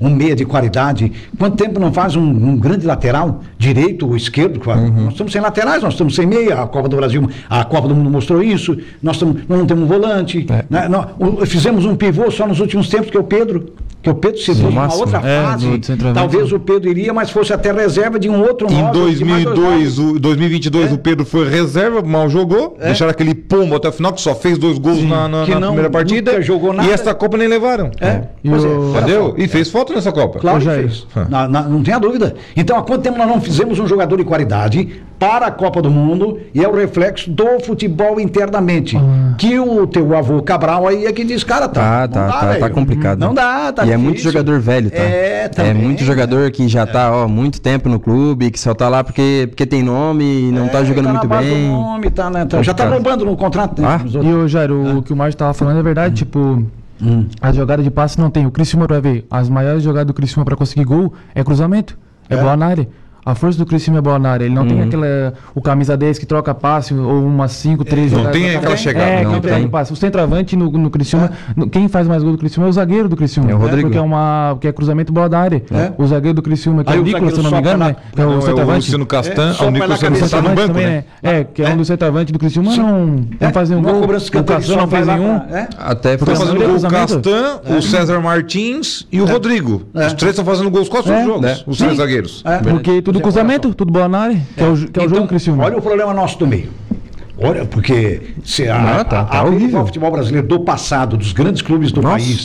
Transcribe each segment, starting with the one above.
um meia de qualidade. Quanto tempo não faz um grande lateral, direito ou esquerdo? Nós estamos sem laterais, nós estamos sem meia. A Copa do Brasil, a Copa do Mundo mostrou isso. Nós não temos um volante. Né? Nós fizemos um pivô só nos últimos tempos, que é o Pedro. Que o Pedro, se fosse uma outra fase, talvez o Pedro iria, mas fosse até reserva de um outro Em 2022, o Pedro foi reserva, mal jogou, deixaram aquele pombo até o final, que só fez 2 gols na primeira partida, jogou nada. E essa Copa nem levaram. Entendeu? E fez falta nessa Copa. Claro que fez. Não tenha dúvida. Então, há quanto tempo nós não fizemos um jogador de qualidade para a Copa do Mundo, e é o reflexo do futebol internamente. Que o teu avô Cabral aí é que diz, cara, tá complicado. Não dá, tá E difícil. É muito jogador velho, tá? É muito jogador que já tá muito tempo no clube, que só tá lá porque tem nome e não tá jogando muito bem. Nome, já tá roubando no contrato. E o Jairo, o que o Márcio tava falando é verdade, tipo... A jogada de passe não tem. O Criciúma, pra ver, as maiores jogadas do Criciúma pra conseguir gol é cruzamento, é bola na área. A força do Criciúma é bola na área. Ele não tem o camisa 10 que troca passe ou umas 5, 3 jogadas. Não tem aquela chegada. Não tem passe. O centroavante no Criciúma, quem faz mais gol do Criciúma é o zagueiro do Criciúma. É o Rodrigo. Porque é cruzamento bola da área. O zagueiro do Criciúma, que é o Nicolas, se eu não me engano, né? É o centroavante. O Luciano Castan, o Nicolas tá no banco, né? Que é um do centroavante do Criciúma, não fazem um gol. O Castan não fez nenhum. Até porque fazendo gol o Castan, o César Martins e o Rodrigo. Os 3 estão fazendo gols quase todos os jogos. Os 3 zagueiros. Porque tudo cruzamento, tudo bola na área, que é o jogo do Criciúma. Olha o problema nosso do meio. Olha, porque o futebol brasileiro do passado, dos grandes clubes do país,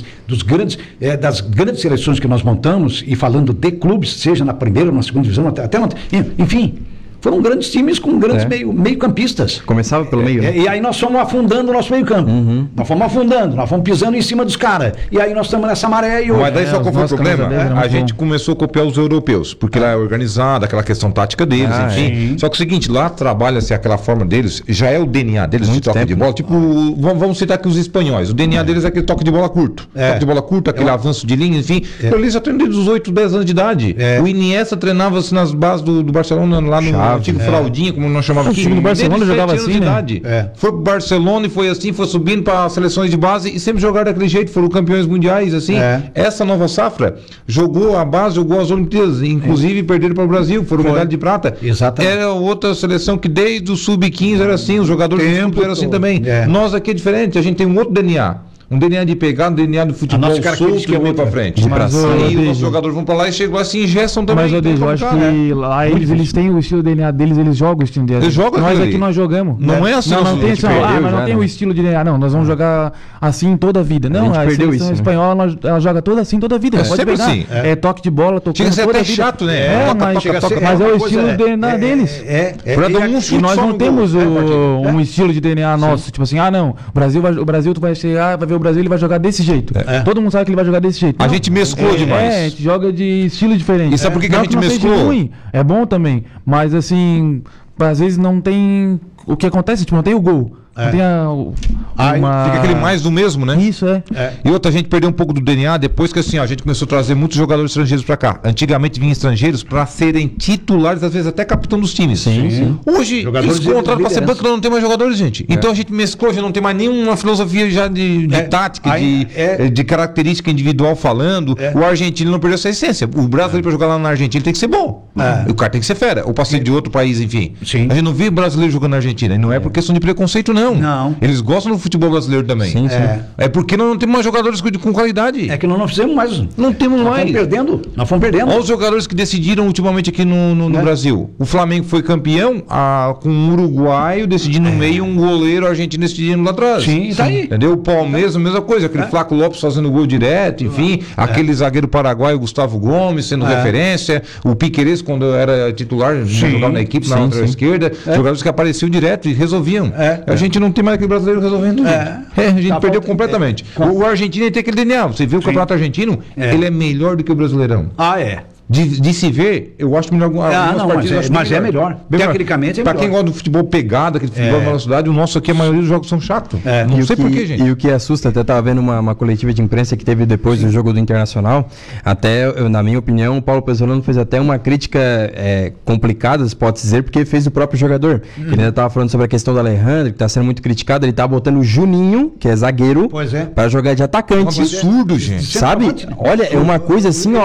das grandes seleções que nós montamos, e falando de clubes, seja na primeira ou na segunda divisão, enfim, foram grandes times com grandes meio-campistas. Começava pelo meio. E aí nós fomos afundando o nosso meio-campo. Nós fomos afundando, nós fomos pisando em cima dos caras. E aí nós estamos nessa maré e hoje. Mas daí só qual foi o problema? A gente começou a copiar os europeus, porque lá é organizado, aquela questão tática deles, enfim. Só que é o seguinte, lá trabalha-se aquela forma deles, já é o DNA deles de toque de bola. Tipo, vamos citar aqui os espanhóis. O DNA deles é aquele toque de bola curto. Toque de bola curto, aquele avanço de linha, enfim. Eles já treinam desde os 8, 10 anos de idade. O Iniesta treinava-se nas bases do Barcelona, lá no antigo Fraldinha, como nós chamávamos aqui. No Barcelona jogava assim, né? Foi pro Barcelona e foi assim, foi subindo para seleções de base e sempre jogaram daquele jeito, foram campeões mundiais, assim. Essa nova safra jogou a base, jogou as Olimpíadas, inclusive perderam para o Brasil, foram medalha de prata. Exatamente. Era outra seleção que desde o Sub-15 era assim, os jogadores do Sub eram assim também. Nós aqui é diferente, a gente tem um outro DNA. Um DNA de pegar, um DNA do futebol solto que vem pra frente. Aí os jogadores vão pra lá e chegam lá e se ingestam também. Mas eu acho que lá eles têm o estilo DNA deles, eles jogam o estilo DNA. Eles jogam nós aqui nós jogamos. Não é assim. Não tem assim, mas não tem o estilo de DNA. Não, nós vamos jogar assim toda a vida. Não, a seleção espanhola ela joga toda assim toda a vida. É sempre assim. É toque de bola, tocando toda a vida. Chega a ser até chato, né? Mas é o estilo DNA deles. E nós não temos um estilo de DNA nosso. Tipo assim, não, o Brasil tu vai chegar, vai ver o Brasil, ele vai jogar desse jeito. Todo mundo sabe que ele vai jogar desse jeito. A gente mesclou demais. A gente joga de estilo diferente. E sabe por que a gente mesclou? Ruim, é bom também, mas assim, às vezes não tem o que acontece, tipo, não tem o gol. Fica aquele mais do mesmo, né? Isso, E outra, a gente perdeu um pouco do DNA depois que assim, a gente começou a trazer muitos jogadores estrangeiros pra cá. Antigamente vinham estrangeiros pra serem titulares, às vezes até capitão dos times. Sim. Hoje, eles contratam pra ser banco, não tem mais jogadores, gente. Então a gente mesclou, já não tem mais nenhuma filosofia já de tática, de característica individual falando. O argentino não perdeu essa essência. O brasileiro pra jogar lá na Argentina tem que ser bom. O cara tem que ser fera. Ou pra ser de outro país, enfim. A gente não vê brasileiro jogando na Argentina. E não é por questão de preconceito, não. Eles gostam do futebol brasileiro também. Sim. É porque nós não temos mais jogadores com qualidade. É que nós não fizemos mais. Não temos mais. Nós fomos perdendo. Olha os jogadores que decidiram ultimamente aqui no Brasil. O Flamengo foi campeão com um uruguaio decidindo no meio, um goleiro argentino decidindo lá atrás. Sim, tá aí. Entendeu? O Palmeiras, a mesma coisa. Aquele Flaco Lopes fazendo gol direto, enfim. Aquele zagueiro paraguaio, Gustavo Gomes, sendo referência. O Piquerez, quando era titular, jogava na equipe, na lateral esquerda. Jogadores que apareciam direto e resolviam. A gente não tem mais aquele brasileiro resolvendo. A gente perdeu completamente. O argentino tem aquele DNA. Você vê o campeonato argentino, ele é melhor do que o brasileirão. De se ver, eu acho melhor algumas partidas. Mas é melhor. Tecnicamente é melhor. Pra quem gosta do futebol pegado, aquele futebol da velocidade, o nosso aqui, a maioria dos jogos são chatos. Não sei porquê, gente. E o que assusta, até estava vendo uma coletiva de imprensa que teve depois do jogo do Internacional, até, na minha opinião, o Paulo Pezzolano fez até uma crítica complicada, se pode dizer, porque fez o próprio jogador. Ele ainda estava falando sobre a questão do Alejandro, que está sendo muito criticado, ele está botando o Juninho, que é zagueiro, para jogar de atacante. É um absurdo, gente. Sabe? Olha, é uma coisa assim, ó.